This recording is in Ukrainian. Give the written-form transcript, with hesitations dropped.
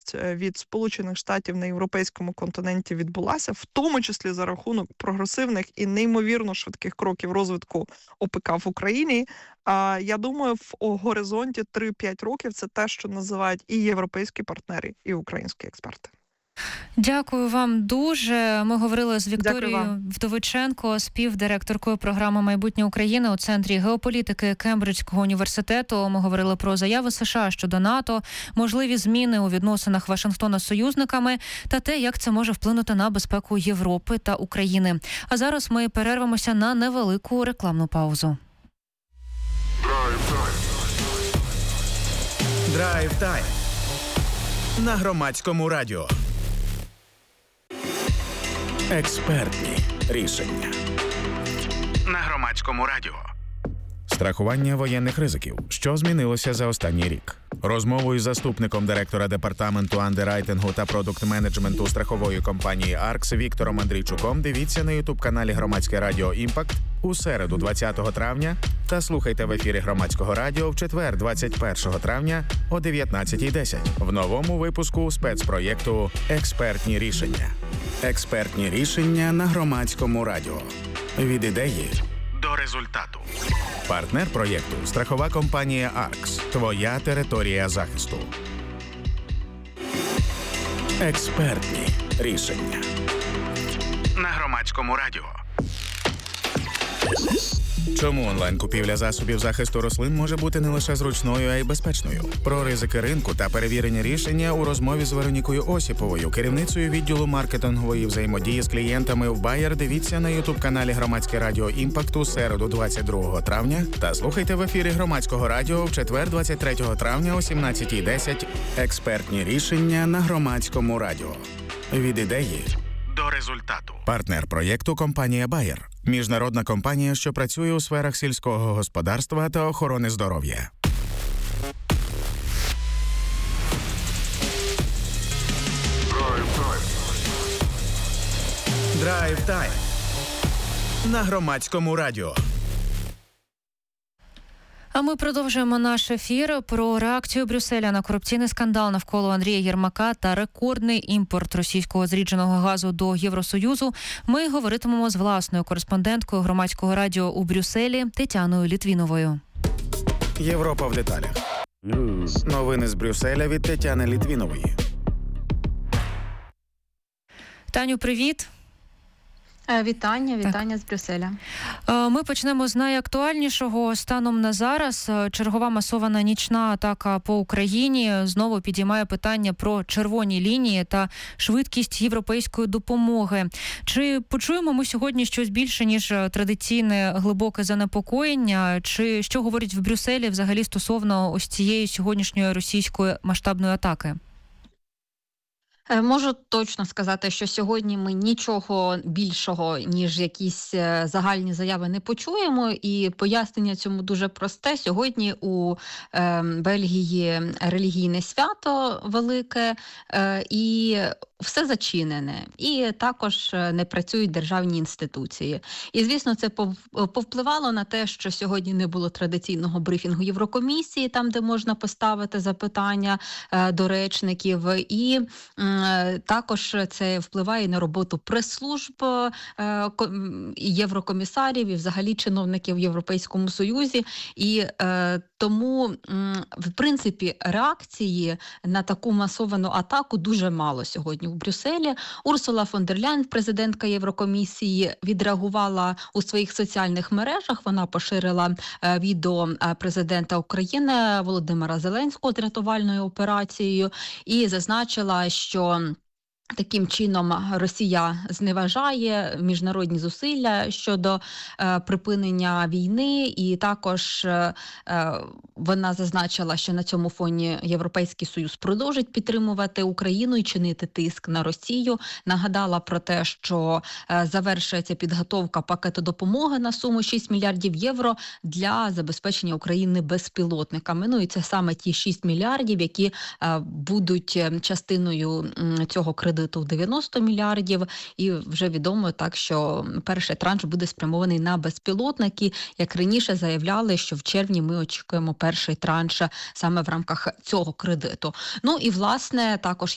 залежність від Сполучених Штатів на європейському континенті відбулася, в тому числі за рахунок прогресивних і неймовірно швидких кроків розвитку ОПК в Україні. Я думаю, в горизонті 3-5 років це те, що називають і європейські партнери, і українські експерти. Дякую вам дуже. Ми говорили з Вікторією Вдовиченко, співдиректоркою програми «Майбутнє України» у Центрі геополітики Кембриджського університету. Ми говорили про заяви США щодо НАТО, можливі зміни у відносинах Вашингтона з союзниками та те, як це може вплинути на безпеку Європи та України. А зараз ми перервемося на невелику рекламну паузу. Драйв-тайм на Громадському радіо. Експертні рішення на Громадському радіо. Страхування воєнних ризиків. Що змінилося за останній рік? Розмову із заступником директора департаменту андеррайтингу та продукт-менеджменту страхової компанії «Аркс» Віктором Андрійчуком дивіться на ютуб-каналі Громадське радіо «Імпакт» у середу 20 травня та слухайте в ефірі Громадського радіо в четвер 21 травня о 19:10 в новому випуску спецпроєкту «Експертні рішення». Експертні рішення на Громадському радіо. Від ідеї до результату. Партнер проєкту – страхова компанія «Аркс». Твоя територія захисту. Експертні рішення на Громадському радіо. Чому онлайн-купівля засобів захисту рослин може бути не лише зручною, а й безпечною? Про ризики ринку та перевірені рішення у розмові з Веронікою Осіповою, керівницею відділу маркетингової взаємодії з клієнтами в Bayer, дивіться на ютуб-каналі Громадське радіо «Імпакт» у середу 22 травня та слухайте в ефірі Громадського радіо в четвер 23 травня о 17:10 експертні рішення на Громадському радіо. Від ідеї до результату. Партнер проєкту – компанія Bayer. Міжнародна компанія, що працює у сферах сільського господарства та охорони здоров'я. Драйв-тайм на Громадському радіо. А ми продовжуємо наш ефір про реакцію Брюсселя на корупційний скандал навколо Андрія Єрмака та рекордний імпорт російського зрідженого газу до Євросоюзу. Ми говоритимемо з власною кореспонденткою Громадського радіо у Брюсселі Тетяною Літвіновою. Європа в деталях. Новини з Брюсселя від Тетяни Літвінової. Таню, привіт. Вітання з Брюсселя. Ми почнемо з найактуальнішого. Станом на зараз чергова масована нічна атака по Україні знову підіймає питання про червоні лінії та швидкість європейської допомоги. Чи почуємо ми сьогодні щось більше, ніж традиційне глибоке занепокоєння? Чи що говорять в Брюсселі взагалі стосовно ось цієї сьогоднішньої російської масштабної атаки? Можу точно сказати, що сьогодні ми нічого більшого, ніж якісь загальні заяви не почуємо, і пояснення цьому дуже просте. Сьогодні у Бельгії релігійне свято велике, і все зачинене, і також не працюють державні інституції. І, звісно, це повпливало на те, що сьогодні не було традиційного брифінгу Єврокомісії, там, де можна поставити запитання до речників, і також це впливає на роботу прес-служб, єврокомісарів і взагалі чиновників в Європейському Союзі. І тому, в принципі, реакції на таку масовану атаку дуже мало сьогодні в Брюсселі. Урсула фон дер Ляйн, президентка Єврокомісії, відреагувала у своїх соціальних мережах. Вона поширила відео президента України Володимира Зеленського з рятувальною операцією і зазначила, що таким чином Росія зневажає міжнародні зусилля щодо припинення війни, і також вона зазначила, що на цьому фоні Європейський Союз продовжить підтримувати Україну і чинити тиск на Росію. Нагадала про те, що завершується підготовка пакету допомоги на суму 6 мільярдів євро для забезпечення України безпілотниками. Ну і це саме ті 6 мільярдів, які будуть частиною цього кредиту в 90 мільярдів, і вже відомо так, що перший транш буде спрямований на безпілотники. Як раніше заявляли, що в червні ми очікуємо перший транш саме в рамках цього кредиту. Ну і, власне, також